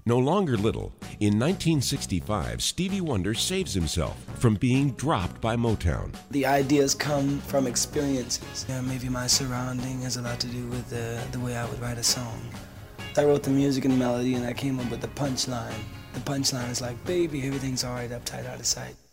No longer little, in 1965, Stevie Wonder saves himself from being dropped by Motown. The ideas come from experiences. Maybe my surrounding has a lot to do with the way I would write a song. I wrote the music and the melody, and I came up with the punchline. The punchline is like, baby, everything's alright, uptight, out of sight.